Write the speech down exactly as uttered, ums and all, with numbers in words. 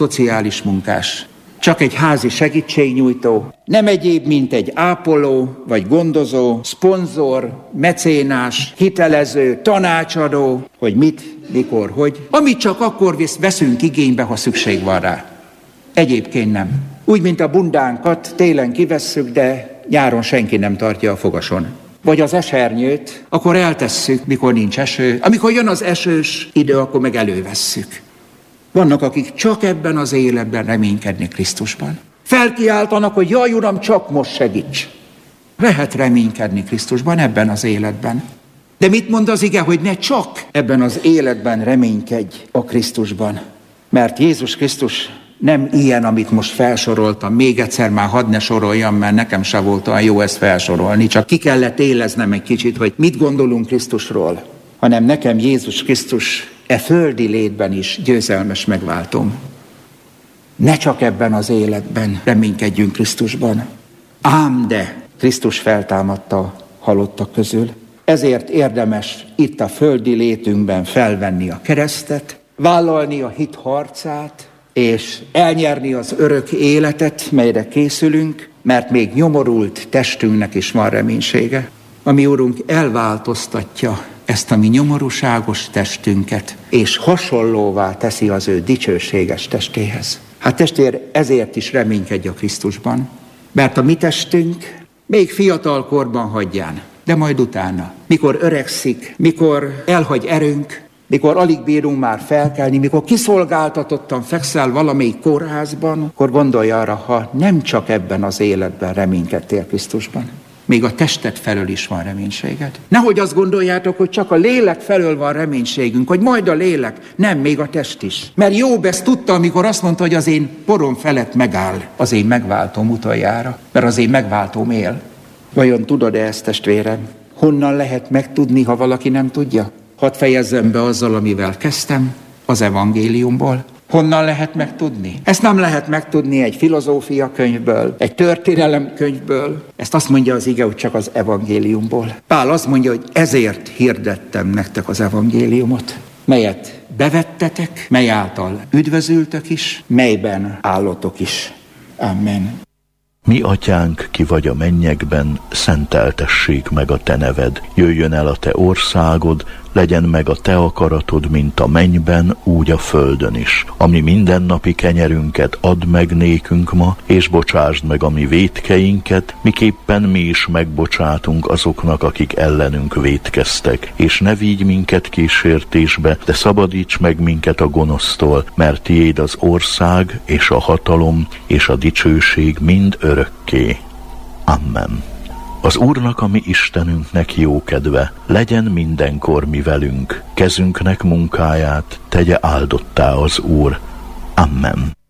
szociális munkás, csak egy házi segítségnyújtó, nem egyéb, mint egy ápoló, vagy gondozó, szponzor, mecénás, hitelező, tanácsadó, hogy mit, mikor, hogy, amit csak akkor veszünk igénybe, ha szükség van rá. Egyébként nem. Úgy, mint a bundánkat télen kivesszük, de nyáron senki nem tartja a fogason. Vagy az esernyőt, akkor eltesszük, mikor nincs eső. Amikor jön az esős idő, akkor meg elővesszük. Vannak, akik csak ebben az életben reménykednek Krisztusban. Felkiáltanak, hogy jaj, Uram, csak most segíts. Lehet reménykedni Krisztusban ebben az életben. De mit mond az ige, hogy ne csak ebben az életben reménykedj a Krisztusban? Mert Jézus Krisztus nem ilyen, amit most felsoroltam. Még egyszer már hadd ne soroljam, mert nekem se volt olyan jó ezt felsorolni. Csak ki kellett éleznem egy kicsit, hogy mit gondolunk Krisztusról. Hanem nekem Jézus Krisztus e földi létben is győzelmes megváltom. Ne csak ebben az életben reménykedjünk Krisztusban. Ám de Krisztus feltámadta a halottak közül. Ezért érdemes itt a földi létünkben felvenni a keresztet, vállalni a hit harcát, és elnyerni az örök életet, melyre készülünk, mert még nyomorult testünknek is van reménysége. A mi Urunk elváltoztatja ezt a mi nyomorúságos testünket, és hasonlóvá teszi az ő dicsőséges testéhez. Hát testvér, ezért is reménykedj a Krisztusban, mert a mi testünk még fiatal korban hagyján, de majd utána, mikor öregszik, mikor elhagy erőnk, mikor alig bírunk már felkelni, mikor kiszolgáltatottan fekszel valamelyik kórházban, akkor gondolj arra, ha nem csak ebben az életben reménykedtél Krisztusban, még a tested felől is van reménységed. Nehogy azt gondoljátok, hogy csak a lélek felől van reménységünk, hogy majd a lélek, nem, még a test is. Mert Jobb ezt tudta, amikor azt mondta, hogy az én porom felett megáll az én megváltóm utoljára, mert az én megváltóm él. Vajon tudod-e ezt, testvérem? Honnan lehet megtudni, ha valaki nem tudja? Hadd fejezzem be azzal, amivel kezdtem, az evangéliumból. Honnan lehet megtudni? Ezt nem lehet megtudni egy filozófia könyvből, egy történelem könyvből. Ezt azt mondja az ige, hogy csak az evangéliumból. Pál azt mondja, hogy ezért hirdettem nektek az evangéliumot, melyet bevettetek, mely által üdvözültök is, melyben állotok is. Amen. Mi atyánk, ki vagy a mennyekben, szenteltessék meg a te neved. Jöjjön el a te országod, legyen meg a te akaratod, mint a mennyben, úgy a földön is. Ami mindennapi kenyerünket add meg nékünk ma, és bocsásd meg a mi vétkeinket, miképpen mi is megbocsátunk azoknak, akik ellenünk vétkeztek. És ne vigy minket kísértésbe, de szabadíts meg minket a gonosztól, mert tiéd az ország, és a hatalom, és a dicsőség mind örökké. Amen. Az Úrnak, a mi Istenünknek jó kedve, legyen mindenkor mi velünk, kezünknek munkáját tegye áldottá az Úr. Amen.